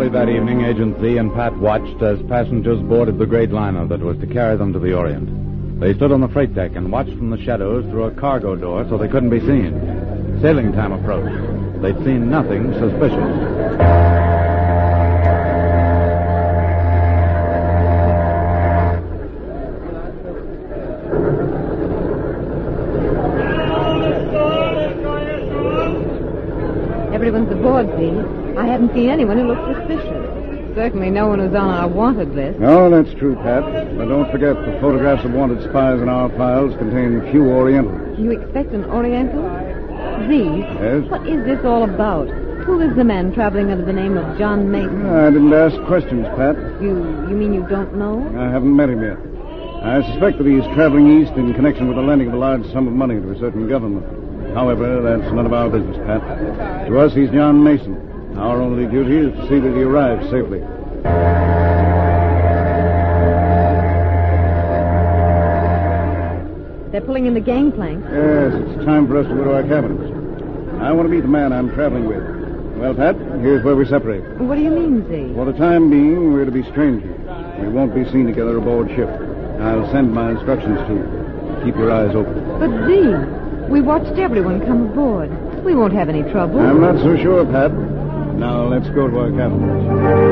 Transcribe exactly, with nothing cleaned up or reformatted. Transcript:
Early that evening, Agent Z and Pat watched as passengers boarded the great liner that was to carry them to the Orient. They stood on the freight deck and watched from the shadows through a cargo door so they couldn't be seen. Sailing time approached. They'd seen nothing suspicious. Everyone's aboard, Z. I haven't seen anyone who looks suspicious. Certainly no one who's on our wanted list. No, that's true, Pat. But don't forget the photographs of wanted spies in our files contain few Orientals. You expect an Oriental? Z, Yes? what is this all about? Who is the man traveling under the name of John Mason? I didn't ask questions, Pat. You you mean you don't know? I haven't met him yet. I suspect that he's traveling east in connection with the lending of a large sum of money to a certain government. However, that's none of our business, Pat. To us, he's John Mason. Our only duty is to see that he arrives safely. They're pulling in the gangplank. Yes, it's time for us to go to our cabins. I want to meet the man I'm traveling with. Well, Pat, here's where we separate. What do you mean, Z? For the time being, we're to be strangers. We won't be seen together aboard ship. I'll send my instructions to you. Keep your eyes open. But Z, we watched everyone come aboard. We won't have any trouble. I'm not so sure, Pat. Now, let's go to our cabins.